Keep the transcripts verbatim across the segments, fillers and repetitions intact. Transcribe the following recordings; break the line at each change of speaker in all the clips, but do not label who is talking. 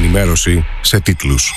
ενημέρωση σε τίτλους.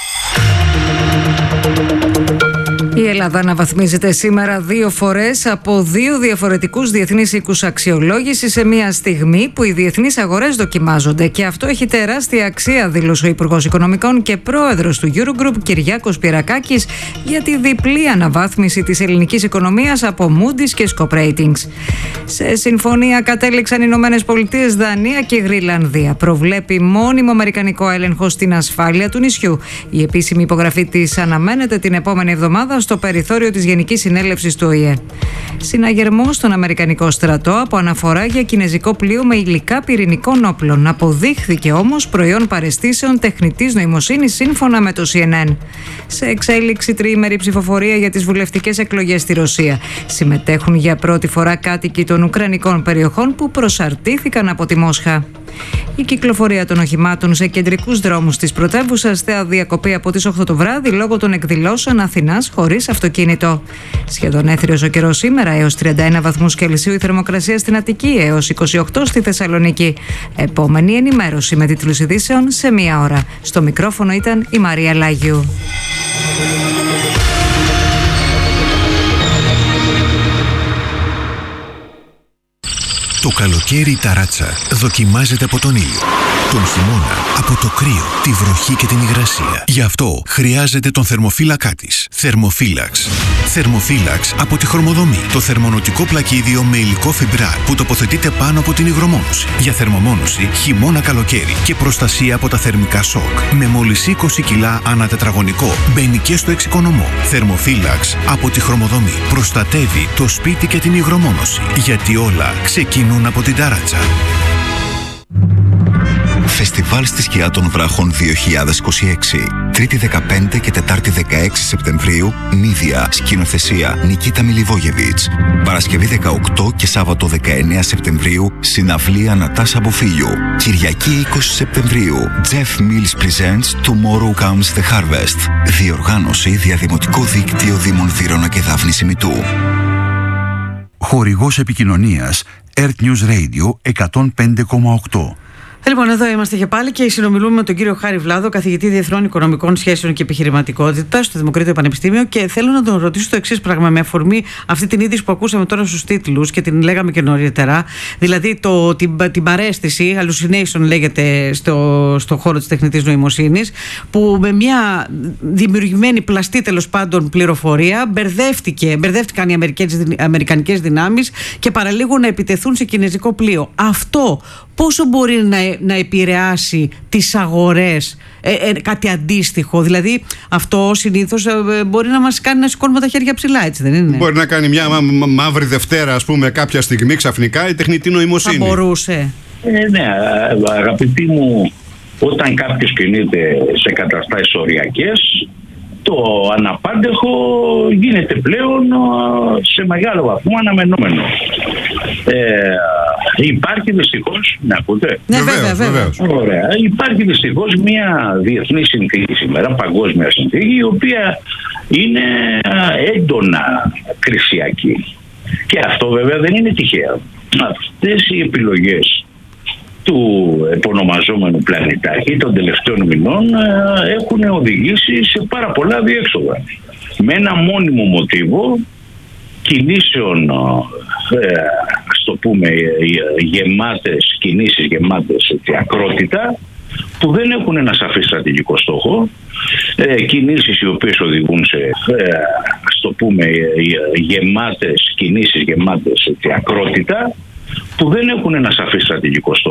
Η Ελλάδα αναβαθμίζεται σήμερα δύο φορές από δύο διαφορετικούς διεθνείς οίκους αξιολόγησης σε μια στιγμή που οι διεθνείς αγορές δοκιμάζονται. Και αυτό έχει τεράστια αξία, δήλωσε ο Υπουργός Οικονομικών και πρόεδρος του Eurogroup Κυριάκος Πυρακάκης για τη διπλή αναβάθμιση της ελληνικής οικονομίας από Moody's και Scope Ratings. Σε συμφωνία κατέληξαν οι Ηνωμένες Πολιτείες, Δανία και Γρυλανδία. Προβλέπει μόνιμο αμερικανικό έλεγχο στην ασφάλεια του νησιού. Η επίσημη υπογραφή της αναμένεται την επόμενη εβδομάδα στο περιθώριο της Γενικής Συνέλευσης του Ο Η Ε. Συναγερμός στον Αμερικανικό στρατό από αναφορά για κινεζικό πλοίο με υλικά πυρηνικών όπλων. Αποδείχθηκε όμως προϊόν παραισθήσεων τεχνητής νοημοσύνης σύμφωνα με το Σι Εν Εν. Σε εξέλιξη τριήμερη ψηφοφορία για τις βουλευτικές εκλογές στη Ρωσία. Συμμετέχουν για πρώτη φορά κάτοικοι των ουκρανικών περιοχών που προσαρτήθηκαν από τη Μόσχα. Η κυκλοφορία των οχημάτων σε κεντρικούς δρόμους της πρωτεύουσας θα διακοπεί από τις οκτώ το βράδυ λόγω των εκδηλώσεων Αθηνάς χωρίς αυτοκίνητο. Σχεδόν έθριος ο καιρός σήμερα, έως τριάντα ένα βαθμούς Κελσίου η θερμοκρασία στην Αττική, έως είκοσι οκτώ στη Θεσσαλονίκη. Επόμενη ενημέρωση με τίτλους ειδήσεων σε μία ώρα. Στο μικρόφωνο ήταν η Μαρία Λάγιου.
Το καλοκαίρι η ταράτσα δοκιμάζεται από τον ήλιο, τον χειμώνα από το κρύο, τη βροχή και την υγρασία. Γι' αυτό χρειάζεται τον θερμοφύλακά της. Θερμοφύλαξ. Θερμοφύλαξ από τη Χρωμοδομή. Το θερμονοτικό πλακίδιο με υλικό φιμπράρ που τοποθετείται πάνω από την υγρομόνωση. Για θερμομόνωση χειμώνα καλοκαίρι και προστασία από τα θερμικά σοκ. Με μόλις είκοσι κιλά ανά τετραγωνικό. Μπαίνει και στο εξοικονομό. Θερμοφύλαξ από τη Χρωμοδομή. Προστατεύει το σπίτι και την υγρομόνωση. Γιατί όλα ξεκινούν από την ταράτσα.
Φεστιβάλ στη Σκιά των Βράχων δύο χιλιάδες είκοσι έξι. Τρίτη δεκαπέντε και Τετάρτη δεκαέξι Σεπτεμβρίου, Μύδια, σκηνοθεσία Νικίτα Μιλιβόγεβιτς. Παρασκευή δεκαοκτώ και Σάββατο δεκαεννέα Σεπτεμβρίου, συναυλία Νατάσα Μποφίλιου. Κυριακή είκοσι Σεπτεμβρίου, Jeff Mills Presents Tomorrow Comes the Harvest. Διοργάνωση Διαδημοτικό Δίκτυο Δήμων Βύρωνα και Δάφνη Ημιτού.
Χορηγός επικοινωνίας Earth News Radio εκατόν πέντε κόμμα οκτώ.
Λοιπόν, εδώ είμαστε και πάλι και συνομιλούμε με τον κύριο Χάρη Βλάδο, καθηγητή Διεθνών Οικονομικών Σχέσεων και Επιχειρηματικότητας στο Δημοκρίτιο Πανεπιστήμιο. Και θέλω να τον ρωτήσω το εξής πράγμα, με αφορμή αυτή την είδηση που ακούσαμε τώρα στους τίτλους και την λέγαμε και νωρίτερα. Δηλαδή το, την, την παρέστηση, hallucination λέγεται στο, στο χώρο της τεχνητής νοημοσύνης, που με μια δημιουργημένη πλαστή τέλος πάντων πληροφορία μπερδεύτηκε, μπερδεύτηκαν οι αμερικανικές δυνάμεις και παραλίγο να επιτεθούν σε κινεζικό πλοίο. Αυτό πόσο μπορεί να, να επηρεάσει τις αγορές, ε, ε, κάτι αντίστοιχο? Δηλαδή αυτό συνήθως ε, μπορεί να μας κάνει να σηκώνουμε τα χέρια ψηλά, έτσι δεν είναι?
Μπορεί να κάνει μια μα, μα, μαύρη Δευτέρα, ας πούμε, κάποια στιγμή ξαφνικά η τεχνητή νοημοσύνη.
Θα μπορούσε.
Ε, ναι, αγαπητοί μου, όταν κάποιος κινείται σε καταστάσεις οριακές, το αναπάντεχο γίνεται πλέον σε μεγάλο βαθμό αναμενόμενο. Ε, υπάρχει δυστυχώς, με ακούτε?
Ναι, βέβαια, βέβαια.
Ωραία. Υπάρχει δυστυχώς μια διεθνή συνθήκη σήμερα, παγκόσμια συνθήκη, η οποία είναι έντονα κρισιακή. Και αυτό βέβαια δεν είναι τυχαίο. Αυτές οι επιλογές του επωνομαζόμενου πλανητάρχη των τελευταίων μηνών έχουν οδηγήσει σε πάρα πολλά διέξοδα. Με ένα μόνιμο μοτίβο κινήσεων, ε, ας το πούμε, γεμάτες, κινήσεις γεμάτες έτσι, ακρότητα, που δεν έχουν ένα σαφή στρατηγικό στόχο, ε, κινήσεις οι οποίες οδηγούν σε, ε, ας το πούμε, γεμάτες, κινήσεις γεμάτες έτσι, ακρότητα, που δεν έχουν ένα σαφή στρατηγικό στόχο.